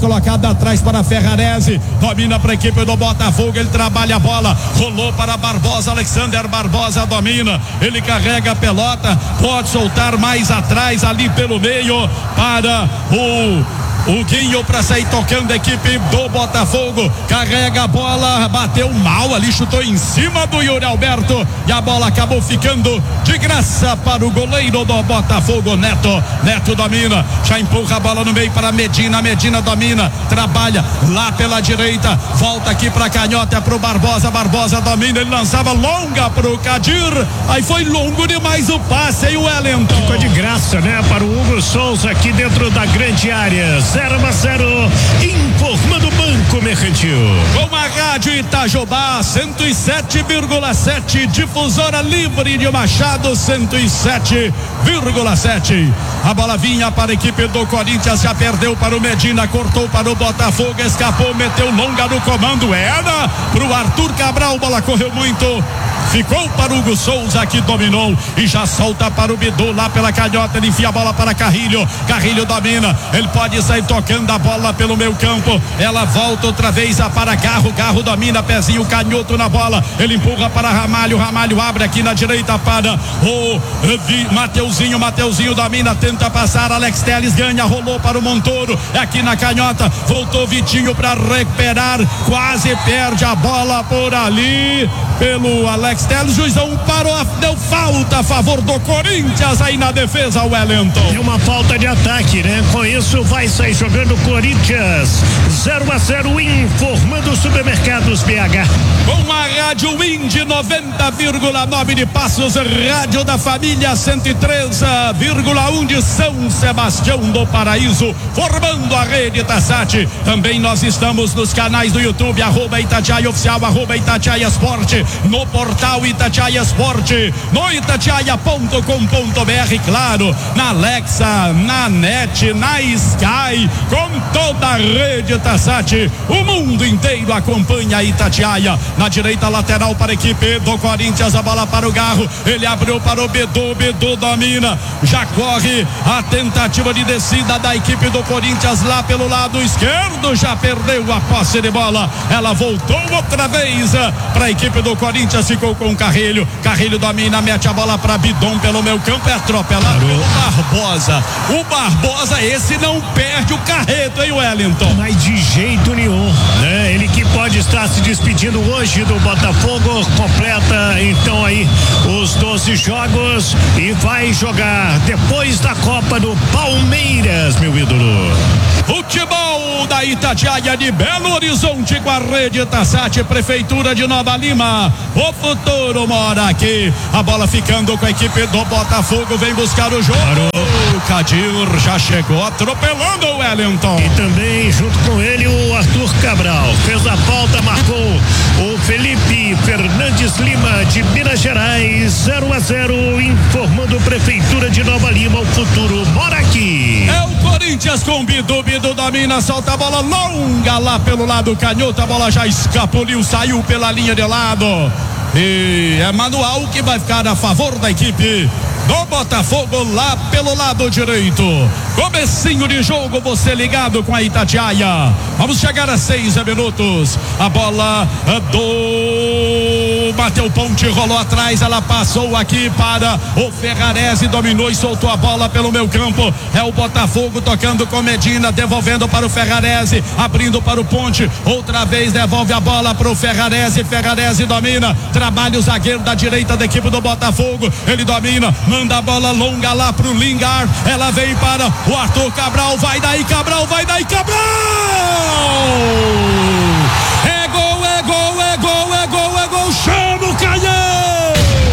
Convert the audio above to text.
colocada atrás para Ferrarese, domina para a equipe do Botafogo, ele trabalha a bola, rolou para Barbosa, Alexander Barbosa domina, ele carrega a pelota, pode soltar mais atrás ali pelo meio para o Guinho para sair tocando a equipe do Botafogo, carrega a bola, bateu mal ali, chutou em cima do Yuri Alberto e a bola acabou ficando de graça para o goleiro do Botafogo, Neto domina, já empurra a bola no meio para Medina domina, trabalha lá pela direita, volta aqui para Canhota, para o Barbosa domina, ele lançava longa para o Kadir, aí foi longo demais o passe, aí o Wellington. Ficou de graça, né, para o Hugo Souza aqui dentro da grande área. 0-0, informando o Banco Mercantil. Com a Rádio Itajubá 107,7, difusora livre de Machado 107,7. A bola vinha para a equipe do Corinthians, já perdeu para o Medina, cortou para o Botafogo, escapou, meteu longa no comando, era pro Arthur Cabral, bola correu muito, ficou para o Hugo Souza que dominou e já solta para o Bidu lá pela Canhota, ele enfia a bola para Carrilho domina, ele pode sair tocando a bola pelo meio campo, ela volta outra vez para Garro domina, pezinho canhoto na bola, ele empurra para Ramalho abre aqui na direita para o Mateuzinho domina, tenta passar, Alex Telles ganha, rolou para o Montoro, aqui na Canhota, voltou Vitinho para recuperar, quase perde a bola por ali pelo Alex Telles, o juizão parou, deu falta a favor do Corinthians aí na defesa, Wellington. É uma falta de ataque, né? Com isso vai sair jogando Corinthians. 0-0, informando Supermercados BH. Com a Rádio Indy 90,9 de Passos, Rádio da Família 103,1 de São Sebastião do Paraíso, formando a rede Tassat. Também nós estamos nos canais do YouTube, @Itatiaia Oficial, @Itatiaia Esporte, no portal Itatiaia Esporte, no itatiaia.com.br, claro, na Alexa, na NET, na Sky, com toda a rede Tassat. O mundo inteiro acompanha a Itatiaia. Na direita, lateral para a equipe do Corinthians, a bola para o Garro, ele abriu para o Bidu domina, já corre a tentativa de descida da equipe do Corinthians lá pelo lado esquerdo, já perdeu a posse de bola, ela voltou outra vez para a equipe do Corinthians, ficou com o Carrilho domina, mete a bola para Bidon pelo meio campo, é atropelado pelo Barbosa. O Barbosa, esse não perde o carreto, hein, Wellington? Mas de jeito nenhum, né? Ele que pode estar se despedindo hoje do Botafogo, completa então aí os 12 jogos e vai jogar depois da Copa do Palmeiras, meu ídolo. Futebol da Itatiaia de Belo Horizonte com a rede Tassat, Prefeitura de Nova Lima. O futuro mora aqui. A bola ficando com a equipe do Botafogo, vem buscar o jogo. O Kadir já chegou atropelando o Wellington. E também junto com ele o Arthur Cabral. Fez a falta, marcou o Felipe Fernandes Lima de Minas Gerais. 0-0, informando Prefeitura de Nova Lima. O futuro mora aqui. É o Corinthians com Bidu domina, solta a bola longa lá pelo lado canhoto, a bola já escapuliu, saiu pela linha de lado. E é Manuel que vai ficar a favor da equipe do Botafogo lá pelo lado direito. Comecinho de jogo, você ligado com a Itatiaia. Vamos chegar a 6 minutos. A bola do bateu ponte, rolou atrás, ela passou aqui para o Ferrarese, dominou e soltou a bola pelo meio campo. É o Botafogo tocando com Medina, devolvendo para o Ferrarese, abrindo para o ponte, outra vez devolve a bola para o Ferrarese domina, trabalha o zagueiro da direita da equipe do Botafogo, ele domina, manda a bola longa lá pro Lingard, ela vem para o Arthur Cabral, vai daí Cabral!